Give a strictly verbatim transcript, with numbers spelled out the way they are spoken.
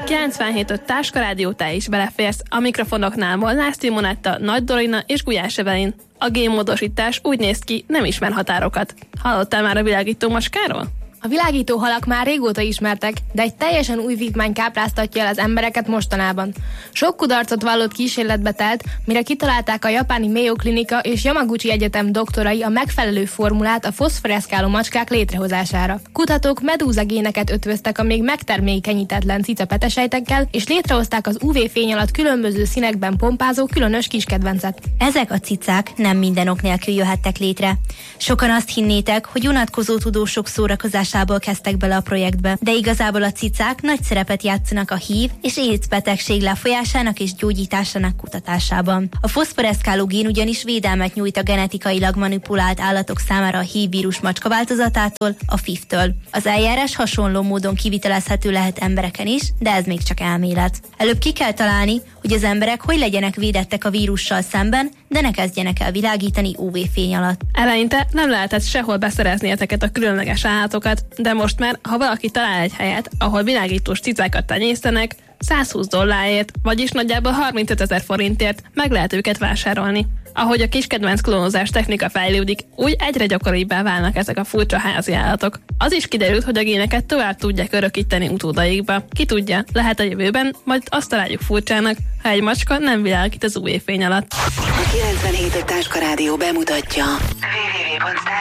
kilencvenhét öt Táska Rádió, te is beleférsz. A mikrofonoknál Molnár Simonetta, Nagy Dorina és Gulyás Evelyn. A génmódosítás úgy néz ki, nem ismer határokat. Hallottál már a világító macskáról? A világító halak már régóta ismertek, de egy teljesen új vívmány kápráztatja el az embereket mostanában. Sok kudarcot vallott kísérletbe telt, mire kitalálták a japáni Mayo Klinika és Yamaguchi Egyetem doktorai a megfelelő formulát a foszforeszkáló macskák létrehozására. Kutatók medúza géneket ötvöztek a még megtermékenyítetlen cica petesejtekkel, és létrehozták az ú vé fény alatt különböző színekben pompázó különös kiskedvencet. Ezek a cicák nem minden ok nélkül jöhettek létre. Sokan azt hinnétek, hogy unatkozó tudósok szórakozás kezdtek bele a projektbe, de igazából a cicák nagy szerepet játszanak a hív és AIDS betegség lefolyásának és gyógyításának kutatásában. A foszforeszkáló gén ugyanis védelmet nyújt a genetikailag manipulált állatok számára a hív vírus macska változatától, a ef i ef-től. Az eljárás hasonló módon kivitelezhető lehet embereken is, de ez még csak elmélet. Előbb ki kell találni, hogy az emberek hogy legyenek védettek a vírussal szemben, de ne kezdjenek el világítani ú vé fény alatt. Eleinte nem lehetett sehol beszerezni ezeket a különleges állatokat, de most már, ha valaki talál egy helyet, ahol világítós cicákat tenyésztenek, százhúsz dollárért, vagyis nagyjából harmincöt ezer forintért meg lehet őket vásárolni. Ahogy a kiskedvenc klónozás technika fejlődik, úgy egyre gyakoribbá válnak ezek a furcsa házi állatok. Az is kiderült, hogy a géneket tovább tudják örökíteni utódaikba. Ki tudja, lehet a jövőben, majd azt találjuk furcsának, ha egy macska nem világít az ú vé fény alatt. A kilencvenhét Táska Rádió bemutatja.